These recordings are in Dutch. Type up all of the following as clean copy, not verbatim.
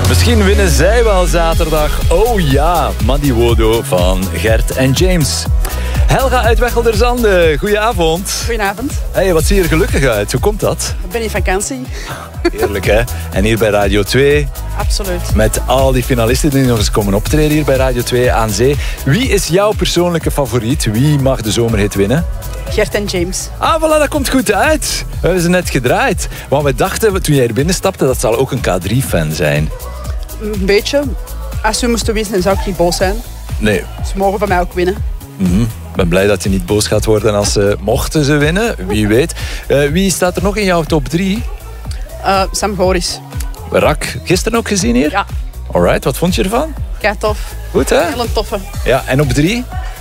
Misschien winnen zij wel zaterdag. Oh ja, Maddiwodo van Gert en James. Helga uit Wechelderzande, goedenavond. Goedenavond. Hey, wat zie je er gelukkig uit? Hoe komt dat? Ik ben in vakantie. Heerlijk, hè? En hier bij Radio 2... Absoluut. Met al die finalisten die nog eens komen optreden hier bij Radio 2 aan zee. Wie is jouw persoonlijke favoriet? Wie mag de zomerhit winnen? Gert en James. Ah, voilà, dat komt goed uit. We hebben ze net gedraaid. Want we dachten, toen jij er binnen stapte, dat zal ook een K3-fan zijn. Een beetje. Als we moesten winnen, zou ik niet boos zijn. Nee. Ze mogen van mij ook winnen. Ik ben blij dat je niet boos gaat worden als ze mochten ze winnen. Wie weet. Wie staat er nog in jouw top 3? Sam Goris. Rak, gisteren ook gezien hier? Ja. Alright, wat vond je ervan? Kei tof. Goed, hè? Heel een toffe. Ja, en op 3?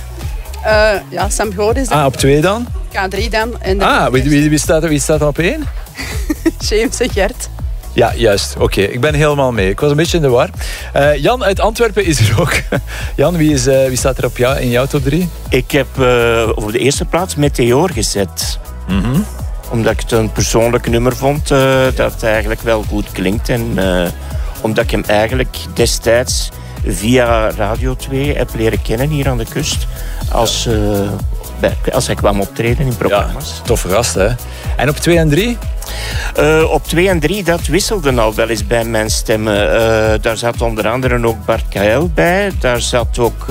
Ja, Sam Goris. Ah, op 2 dan? K3 dan. En Wie staat er op 1? James en Gert. Ja, juist. Oké, ik ben helemaal mee. Ik was een beetje in de war. Jan uit Antwerpen is er ook. Jan, wie staat er in jouw top 3? Ik heb op de eerste plaats Meteor gezet. Omdat ik het een persoonlijk nummer vond dat eigenlijk wel goed klinkt. En omdat ik hem eigenlijk destijds via Radio 2 heb leren kennen hier aan de kust. Als hij kwam optreden in programma's. Ja, toffe gast, hè? En op 2 en 3? Op 2 en 3, dat wisselde al wel eens bij mijn stemmen. Daar zat onder andere ook Bart Kael bij. Daar zat ook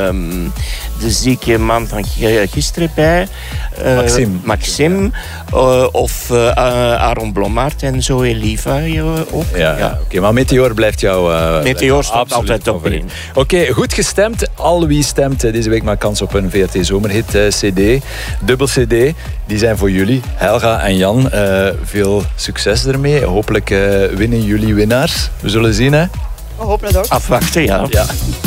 de zieke man van gisteren bij. Maxime. Of Aaron Blommaert en Zoe Liva ook. Ja. Oké, maar Meteor blijft jou... Meteor staat altijd op 1. Oké, goed gestemd. Al wie stemt deze week maakt kans op een VRT Zomerhit CD. Dubbel CD. Die zijn voor jullie, Helga en Jan. Veel succes ermee. Hopelijk winnen jullie winnaars. We zullen zien, hè? We hopen het ook. Afwachten, ja.